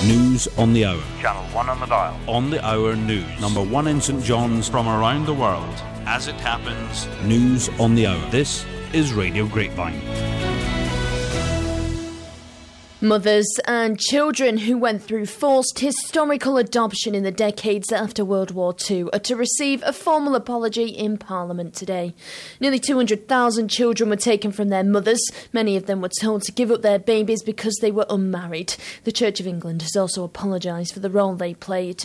News on the hour. Channel 1 on the dial. On the hour news. Number 1 in St John's. From around the world. As it happens. News on the hour. This is Radio Grapevine. Mothers and children who went through forced historical adoption in the decades after World War II are to receive a formal apology in Parliament today. Nearly 200,000 children were taken from their mothers. Many of them were told to give up their babies because they were unmarried. The Church of England has also apologised for the role they played.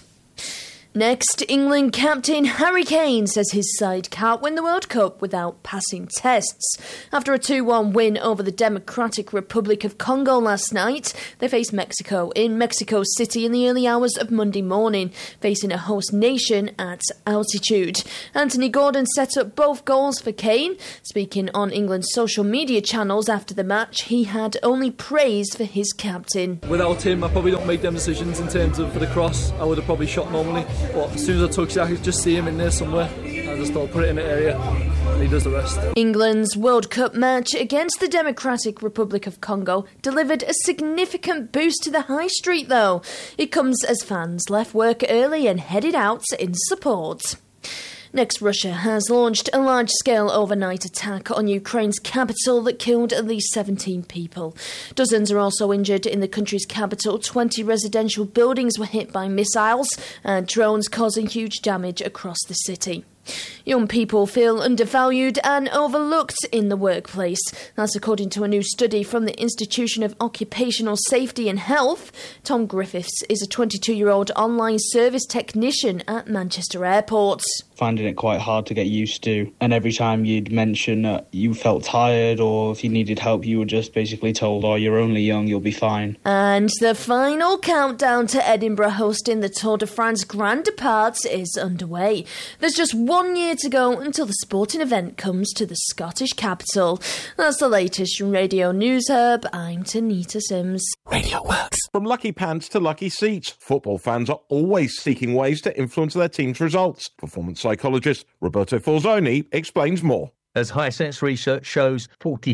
Next, England captain Harry Kane says his side can't win the World Cup without passing tests. After a 2-1 win over the Democratic Republic of Congo last night, they face Mexico in Mexico City in the early hours of Monday morning, facing a host nation at altitude. Anthony Gordon set up both goals for Kane. Speaking on England's social media channels after the match, he had only praise for his captain. Without him, I probably don't make them decisions in terms of for the cross. I would have probably shot normally. But as soon as I touch it, I could just see him in there somewhere. I just thought, put it in the area, and he does the rest. England's World Cup match against the Democratic Republic of Congo delivered a significant boost to the high street, though. It comes as fans left work early and headed out in support. Next, Russia has launched a large-scale overnight attack on Ukraine's capital that killed at least 17 people. Dozens are also injured in the country's capital. 20 residential buildings were hit by missiles and drones causing huge damage across the city. Young people feel undervalued and overlooked in the workplace. That's according to a new study from the Institution of Occupational Safety and Health. Tom Griffiths is a 22-year-old online service technician at Manchester Airport. Finding it quite hard to get used to, and every time you'd mention that you felt tired or if you needed help, you were just basically told, oh, you're only young, you'll be fine. And the final countdown to Edinburgh hosting the Tour de France Grand Depart is underway. There's just 1 year to go until the sporting event comes to the Scottish capital. That's the latest from Radio News Hub. I'm Tanita Sims. Radio works. From lucky pants to lucky seats, football fans are always seeking ways to influence their team's results. Performance psychologist Roberto Falzoni explains more. As Hisense research shows,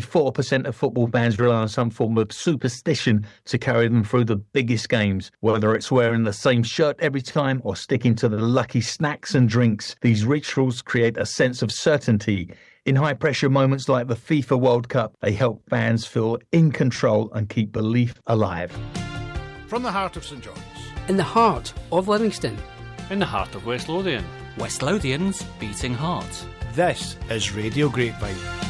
44% of football fans rely on some form of superstition to carry them through the biggest games. Whether it's wearing the same shirt every time or sticking to the lucky snacks and drinks, these rituals create a sense of certainty. In high-pressure moments like the FIFA World Cup, they help fans feel in control and keep belief alive. From the heart of St John's. In the heart of Livingston. In the heart of West Lothian. West Lothian's beating heart. This is Radio Grapevine.